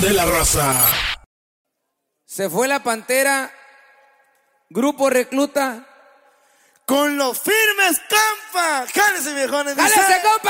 de la raza. Se fue la Pantera, Grupo Recluta. Con los firmes, compa. Jálese, viejones. ¡Jálese, compa!